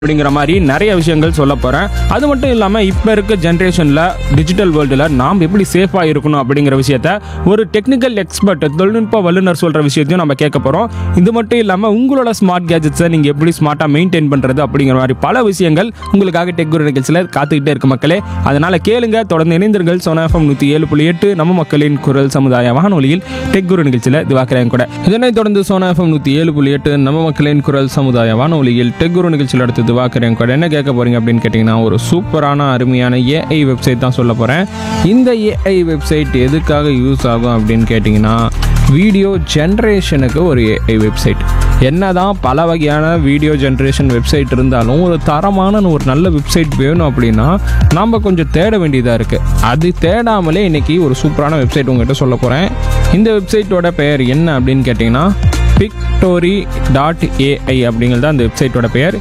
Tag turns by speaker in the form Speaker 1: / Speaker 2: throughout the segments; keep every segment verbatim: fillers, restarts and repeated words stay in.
Speaker 1: அப்படிங்கிற மாதிரி நிறைய விஷயங்கள் சொல்ல போகிறேன். அது மட்டும் இல்லாமல் இப்போ இருக்க ஜென்ரேஷனில் டிஜிட்டல் வேர்ல்டில் நாம் எப்படி சேஃபாக இருக்கணும் அப்படிங்கிற விஷயத்த ஒரு டெக்னிக்கல் எக்ஸ்பர்ட் தொழில்நுட்ப வல்லுநர் சொல்கிற விஷயத்தையும் நம்ம கேட்க போகிறோம். இது மட்டும் இல்லாமல் உங்களோட ஸ்மார்ட் கேஜெட்ஸை நீங்கள் எப்படி ஸ்மார்ட்டாக மெயின்டைன் பண்ணுறது அப்படிங்கிற மாதிரி பல விஷயங்கள் உங்களுக்காக டெக் குரு நிகழ்ச்சியில் காத்துக்கிட்டே இருக்க மக்களே. அதனால் கேளுங்க, தொடர்ந்து இணைந்தீர்கள். சோனா எஃப்எம் நூற்றி ஏழு புள்ளி எட்டு நம்ம மக்களின் குரல் சமுதாய வானொலியில் டெக் குரு நிகழ்ச்சியில் திவாக்கிறேன் கூட. இதனைத் தொடர்ந்து சோனா எஃப்எம் நூற்றி ஏழு புள்ளி எட்டு நம்ம மக்களின் குரல் சமுதாய வானொலியில் டெக் குரு நிகழ்ச்சியில் அடுத்து திவாக்கிறேன் கூட. என்ன கேட்க போறீங்க அப்படின்னு கேட்டிங்கன்னா, ஒரு சூப்பரான அருமையான ஏஐ வெப்சைட் தான் சொல்ல போகிறேன். இந்த ஏஐ வெப்சைட் எதுக்காக யூஸ் ஆகும் அப்படின்னு கேட்டிங்கன்னா, வீடியோ ஜென்ரேஷனுக்கு ஒரு ஏஐ வெப்சைட். என்னதான் பல வகையான வீடியோ ஜென்ரேஷன் வெப்சைட் இருந்தாலும் ஒரு தரமான ஒரு நல்ல வெப்சைட் வேணும் அப்படின்னா நாம் கொஞ்சம் தேட வேண்டியதாக இருக்குது. அது தேடாமலே இன்றைக்கி ஒரு சூப்பரான வெப்சைட் உங்கள்கிட்ட சொல்ல போகிறேன். இந்த வெப்சைட்டோட பெயர் என்ன அப்படின்னு கேட்டிங்கன்னா, பிக்டோரி டாட் ஏஐ அப்படிங்கிறது அந்த வெப்சைட்டோட பெயர்.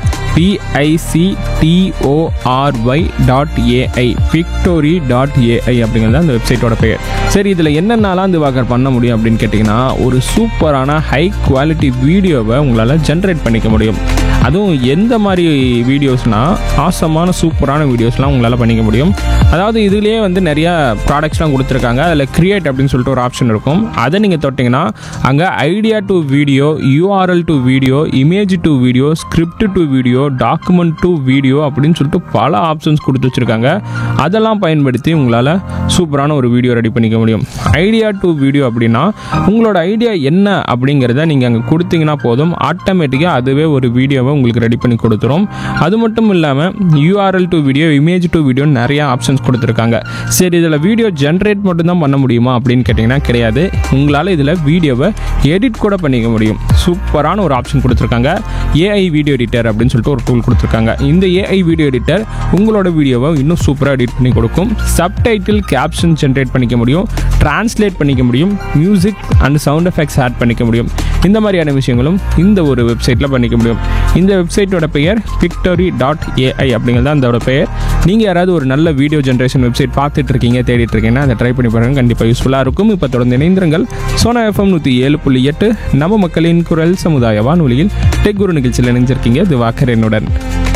Speaker 1: பிஐசிடிஓஆர்ஒய் dot AI Pictory dot AI அப்படிங்கிறது அந்த வெப்சைட்டோட பெயர். சரி, இதில் என்னென்னலாம் திவாகர் பண்ண முடியும் அப்படின்னு கேட்டிங்கன்னா, ஒரு சூப்பரான ஹை குவாலிட்டி வீடியோவை உங்களால் ஜென்ரேட் பண்ணிக்க முடியும். அதுவும் எந்த மாதிரி வீடியோஸ்னால், ஆசமான சூப்பரான வீடியோஸ்லாம் உங்களால் பண்ணிக்க முடியும். அதாவது இதுலேயே வந்து நிறையா ப்ராடக்ட்ஸ்லாம் கொடுத்துருக்காங்க. அதில் கிரியேட் அப்படின்னு சொல்லிட்டு ஒரு ஆப்ஷன் இருக்கும். அதை நீங்கள் தொட்டிங்கன்னா அங்கே idea to video, URL to video, image to video, script to video, document to video அப்படின்னு சொல்லிட்டு பல ஆப்ஷன்ஸ் கொடுத்து வச்சுருக்காங்க. அதெல்லாம் பயன்படுத்தி உங்களால் சூப்பரான ஒரு வீடியோ ரெடி பண்ணிக்க முடியும். ஐடியா டு வீடியோ அப்படின்னா உங்களோட ஐடியா என்ன அப்படிங்கிறத நீங்கள் அங்கே கொடுத்தீங்கன்னா போதும், ஆட்டோமேட்டிக்காக அதுவே ஒரு வீடியோவை உங்களுக்கு ரெடி பண்ணி கொடுத்துரும். அது மட்டும் இல்லாமல் URL to video, image to video நிறைய ஆப்ஷன்ஸ் கொடுத்துருக்காங்க. சரி, இதில் வீடியோ ஜென்ரேட் மட்டும்தான் பண்ண முடியுமா அப்படின்னு கேட்டிங்கன்னா கிடையாது. உங்களால் இதில் வீடியோவை எடிட் கூட பண்ணிக்க முடியும். சூப்பரான ஒரு ஆப்ஷன் கொடுத்துருக்காங்க. ஏஐ வீடியோ எடிட்டர் அப்படின்னு சொல்லிட்டு ஒரு டூல் கொடுத்துருக்காங்க. இந்த ஏஐ வீடியோ எடிட்டர் உங்களோட வீடியோவை இன்னும் சூப்பராக எடிட் பண்ணி கொடுக்கும். சப்டைட்டில், கேப்ஷன் ஜென்ரேட் பண்ணிக்க முடியும், டிரான்ஸ்லேட் பண்ணிக்க முடியும், music and sound effects add பண்ணிக்க முடியும். இந்த மாதிரியான விஷயங்களும் இந்த ஒரு வெப்சைட்டில் பண்ணிக்க முடியும். இந்த வெப்சைட்டோட பெயர் பிக்டோரி டாட் ஏஐ அப்படிங்கிறது அதோட பெயர். நீங்கள் யாராவது ஒரு நல்ல வீடியோ ஜென்ரேஷன் வெப்சைட் பார்த்துட்டு இருக்கீங்க, தேடிட்டு இருக்கீங்கன்னா அதை ட்ரை பண்ணி பாருங்கள். கண்டிப்பாக யூஸ்ஃபுல்லாக இருக்கும். இப்போ தொடர்ந்து இணைந்திருங்கள். சோனா எஃப்எம் நூற்றி ஏழு புள்ளி எட்டு நம்ம மக்களின் குரல் சமுதாய வானொலியில் டெக் குரு நிகழ்ச்சியில் இணைஞ்சிருக்கீங்க திவாகர் என்னுடன்.